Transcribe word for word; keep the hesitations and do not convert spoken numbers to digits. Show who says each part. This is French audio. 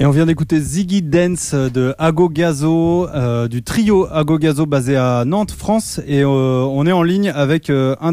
Speaker 1: Et on vient d'écouter Ziggy Dance de Agogazo, euh, du trio Agogazo basé à Nantes, France. Et euh, on est en ligne avec euh, un